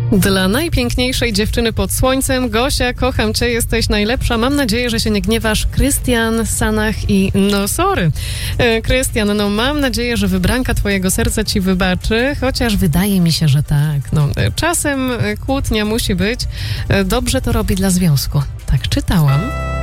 Dla najpiękniejszej dziewczyny pod słońcem, Gosia, kocham cię, jesteś najlepsza. Mam nadzieję, że się nie gniewasz. Krystian, Sanach i sorry. Krystian, mam nadzieję, że wybranka twojego serca ci wybaczy, chociaż wydaje mi się, że tak. Czasem kłótnia musi być. Dobrze to robi dla związku. Tak czytałam.